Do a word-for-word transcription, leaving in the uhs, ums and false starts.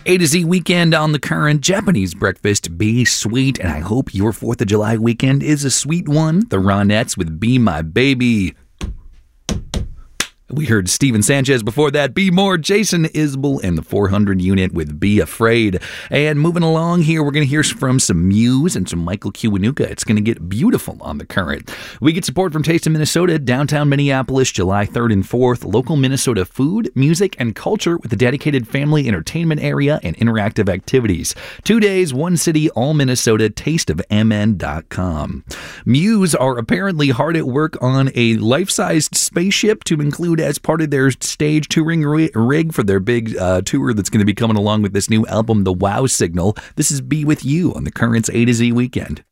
A to Z weekend on the Current. Japanese breakfast, be sweet, and I hope your fourth of July weekend is a sweet one. The Ronettes with Be My Baby. We heard Steven Sanchez before that, Be More, Jason Isbell, and the four hundred unit with Be Afraid. And moving along here, we're going to hear from some Muse and some Michael Kiwanuka. It's going to get beautiful on the Current. We get support from Taste of Minnesota, downtown Minneapolis, July third and fourth. Local Minnesota food, music, and culture with a dedicated family entertainment area and interactive activities. Two days, one city, all Minnesota, taste of m n dot com. Muse are apparently hard at work on a life-sized spaceship to include as part of their stage touring rig for their big uh, tour that's going to be coming along with this new album, The Wow Signal. This is Be With You on the Current's A to Z Weekend.